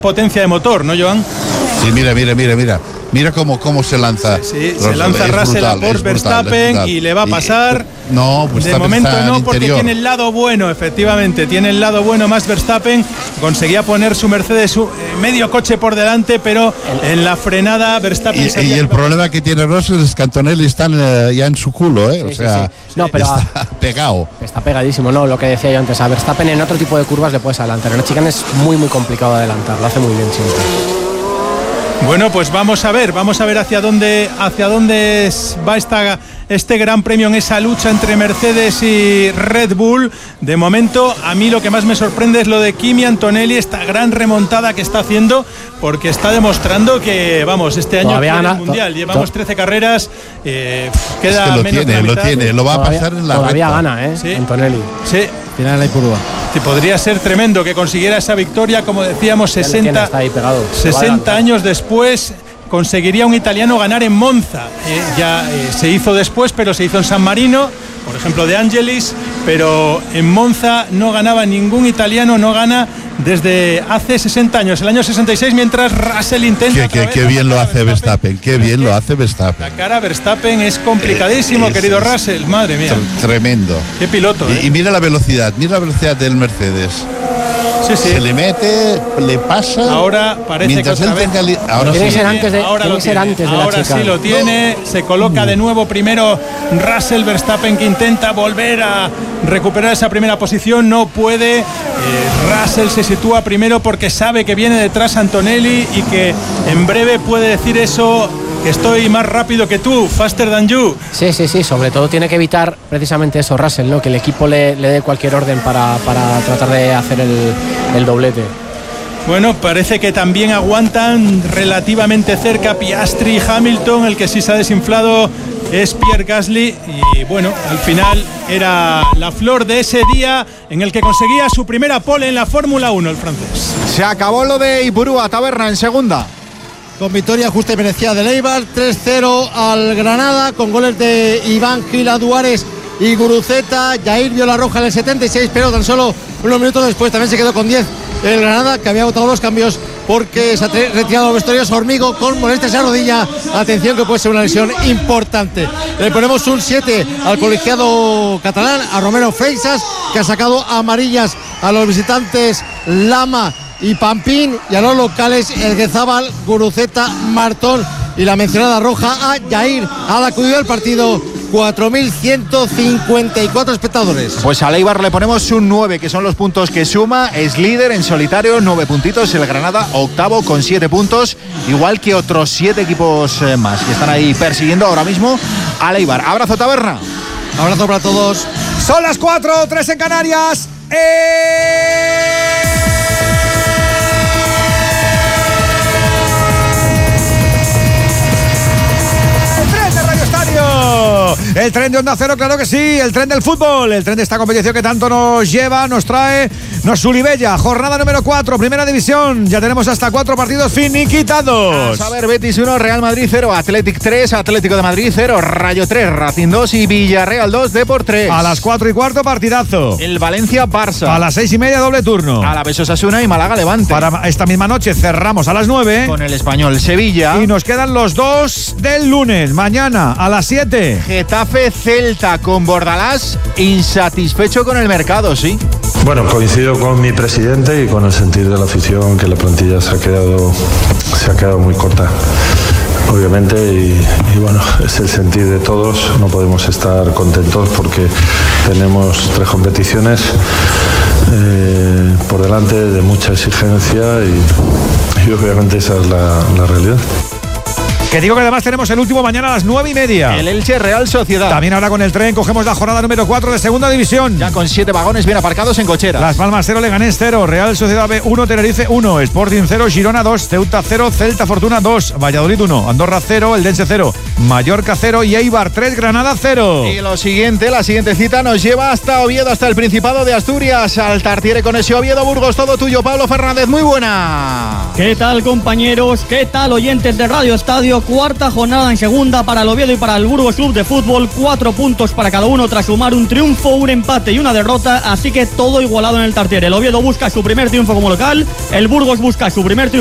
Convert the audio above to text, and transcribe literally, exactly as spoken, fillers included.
potencia de motor, ¿no, Joan? Sí, mira, mira, mira, mira. Mira cómo, cómo se lanza. Sí, sí, se lanza Russell a por Verstappen y le va a pasar. Y, no, pues de momento no, porque interior. Tiene el lado bueno, efectivamente. Tiene el lado bueno más Verstappen. Conseguía poner su Mercedes su, eh, medio coche por delante, pero en la frenada Verstappen. Y, y el problema que tiene Russell es que Antonelli está eh, ya en su culo, ¿eh? Sí, o sea, sí, sí. No, pero está pegado. Está pegadísimo, ¿no? Lo que decía yo antes. A Verstappen en otro tipo de curvas le puedes adelantar. En la chicane es muy, muy complicado adelantar. Lo hace muy bien siempre. Bueno, pues vamos a ver, vamos a ver hacia dónde, hacia dónde va esta, este gran premio en esa lucha entre Mercedes y Red Bull. De momento, a mí lo que más me sorprende es lo de Kimi Antonelli, esta gran remontada que está haciendo, porque está demostrando que, vamos, este año quiere el Mundial. Llevamos trece carreras, eh, queda es que lo menos tiene, lo tiene, lo va todavía, a pasar en la todavía recta. Gana, ¿eh? Sí. Antonelli. Sí. Final de la curva. Sí, podría ser tremendo que consiguiera esa victoria, como decíamos, sesenta, está ahí pegado. sesenta años después. Conseguiría un italiano ganar en Monza. Eh, ya eh, se hizo después, pero se hizo en San Marino, por ejemplo de Angelis, pero en Monza no ganaba ningún italiano, no gana desde hace sesenta años, el año sesenta y seis, mientras Russell intenta. Qué, qué, qué bien lo hace Verstappen, qué bien lo hace Verstappen. La cara Verstappen es complicadísimo, eh, querido es, Russell, madre mía. Tremendo. Qué piloto. Y, eh. y mira la velocidad, mira la velocidad del Mercedes. Sí, sí. Se le mete, le pasa. Ahora parece que otra vez. Tenga li- ahora tiene sí. que ser antes de, ahora tiene lo que ser tiene. antes de ahora la chica. sí lo tiene. Se coloca de nuevo primero Russell. Verstappen que intenta volver a recuperar esa primera posición. No puede. Eh, Russell se sitúa primero porque sabe que viene detrás Antonelli y que en breve puede decir eso. Que estoy más rápido que tú, faster than you. Sí, sí, sí, sobre todo tiene que evitar precisamente eso, Russell, ¿no? Que el equipo le, le dé cualquier orden para, para tratar de hacer el, el doblete. Bueno, parece que también aguantan relativamente cerca Piastri y Hamilton. El que sí se ha desinflado es Pierre Gasly. Y bueno, al final era la flor de ese día en el que conseguía su primera pole en la Fórmula uno, el francés. Se acabó lo de Ipurúa, Taberna en segunda. Con victoria justa y merecida del Eibar, tres cero al Granada, con goles de Iván Gil Aduares y Guruceta. Jair vio la roja en el setenta y seis, pero tan solo unos minutos después también se quedó con diez el Granada, que había votado los cambios porque se ha retirado los vestuarios Hormigo con molestias en la rodilla. Atención, que puede ser una lesión importante. Le ponemos un siete al colegiado catalán, a Romero Freixas, que ha sacado amarillas a los visitantes Lama y Pampín, y a los locales Elguezábal, Guruceta, Martón, y la mencionada roja a Jair. Ha acudido al partido cuatro mil ciento cincuenta y cuatro espectadores. Pues al Eibar le ponemos un nueve, que son los puntos que suma. Es líder en solitario, nueve puntitos. El Granada octavo con siete puntos, igual que otros siete equipos más que están ahí persiguiendo ahora mismo al Eibar. Abrazo, Taberna. Abrazo para todos. Son las cuatro, tres en Canarias. ¡Eh! El tren de Onda Cero, claro que sí, el tren del fútbol, el tren de esta competición que tanto nos lleva, nos trae, nos sulibella. Jornada número cuatro, primera división, ya tenemos hasta cuatro partidos finiquitados. A saber, Betis uno, Real Madrid cero, Athletic tres, Atlético de Madrid cero, Rayo tres, Racing dos y Villarreal dos, Depor tres. A las cuatro y cuarto, partidazo. El Valencia-Barça. A las seis y media, doble turno. A la Osasuna y Málaga-Levante. Para esta misma noche cerramos a las nueve. Con el Español-Sevilla. Y nos quedan los dos del lunes, mañana a las siete. Getafe-Celta con Bordalás, insatisfecho con el mercado, ¿sí? Bueno, coincido con mi presidente y con el sentir de la afición, que la plantilla se ha quedado, se ha quedado muy corta, obviamente, y, y bueno, es el sentir de todos. No podemos estar contentos porque tenemos tres competiciones eh, por delante de mucha exigencia y, y obviamente esa es la, la realidad. Que digo que además tenemos el último mañana a las nueve y media. El Elche Real Sociedad. También ahora con el tren cogemos la jornada número cuatro de segunda división. Ya con siete vagones bien aparcados en cochera. Las Palmas cero, Leganés cero, Real Sociedad B uno, Tenerife uno, Sporting cero, Girona dos, Ceuta cero, Celta Fortuna dos, Valladolid uno, Andorra cero, Eldense cero, Mallorca cero y Eibar tres, Granada cero. Y lo siguiente, la siguiente cita nos lleva hasta Oviedo, hasta el Principado de Asturias. Al Tartiere con ese Oviedo Burgos, todo tuyo, Pablo Fernández, muy buena. ¿Qué tal, compañeros? ¿Qué tal, oyentes de Radio Estadio? Cuarta jornada en segunda para el Oviedo y para el Burgos Club de Fútbol. Cuatro puntos para cada uno tras sumar un triunfo, un empate y una derrota. Así que todo igualado en el Tartiere. El Oviedo busca su primer triunfo como local. El Burgos busca su primer triunfo